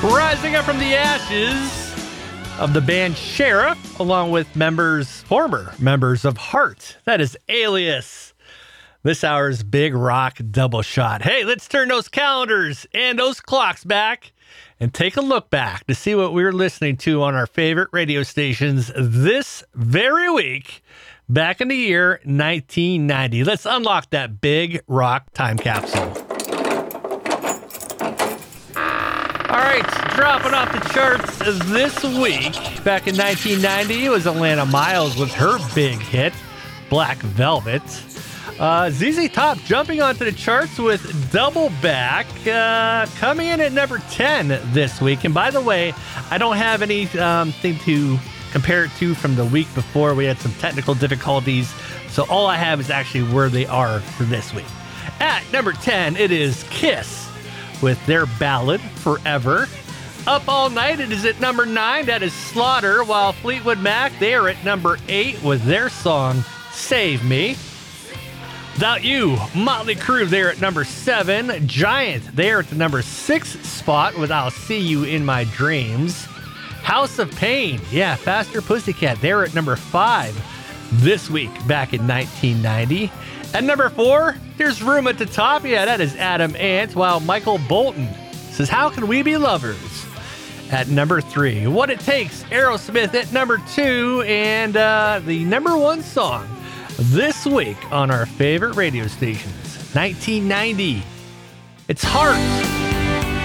Rising up from the ashes of the band Sheriff, along with former members of Heart. That is Alias. This hour's big rock double shot. Hey, let's turn those calendars and those clocks back and take a look back to see what we were listening to on our favorite radio stations this very week, back in the year 1990. Let's unlock that big rock time capsule. All right, dropping off the charts this week. Back in 1990, it was Alannah Myles with her big hit, Black Velvet. ZZ Top jumping onto the charts with Double Back, coming in at number 10 this week. And by the way, I don't have anything to compare it to from the week before. We had some technical difficulties, so all I have is actually where they are for this week. At number 10, it is Kiss with their ballad, Forever. Up All Night, it is at number 9. That is Slaughter, while Fleetwood Mac, they are at number 8 with their song, Save Me. Without You, Motley Crue, they're at number 7. Giant, they're at the number 6 spot with I'll See You in My Dreams. House of Pain, yeah, Faster Pussycat, they're at number 5 this week, back in 1990. At number 4, there's room at the top. Yeah, that is Adam Ant, while Michael Bolton says, How Can We Be Lovers? At number 3, What It Takes, Aerosmith at number 2, and the number 1 song this week on our favorite radio stations, 1990. It's Heart.